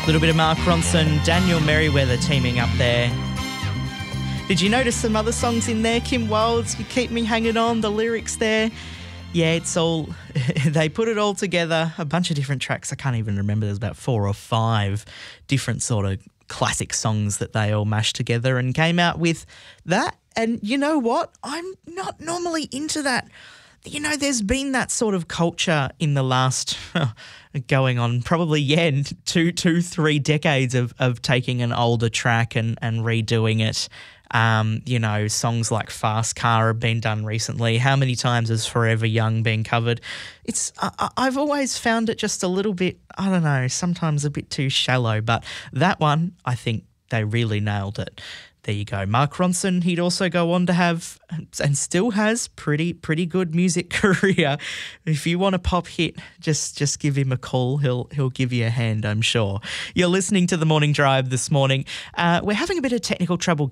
Little bit of Mark Ronson, Daniel Merriweather teaming up there. Did you notice some other songs in there? Kim Wilde's You Keep Me Hanging On, the lyrics there. Yeah, it's all, they put it all together, a bunch of different tracks. I can't even remember, there's about 4 or 5 different sort of classic songs that they all mashed together and came out with that. And you know what? I'm not normally into that. You know, there's been that sort of culture in the last going on probably, 3 decades of taking an older track and redoing it. You know, songs like Fast Car have been done recently. How many times has Forever Young been covered? I've always found it just a little bit, I don't know, sometimes a bit too shallow. But that one, I think they really nailed it. There you go. Mark Ronson, he'd also go on to have, and still has, pretty good music career. If you want a pop hit, just give him a call. He'll give you a hand, I'm sure. You're listening to The Morning Drive this morning. We're having a bit of technical trouble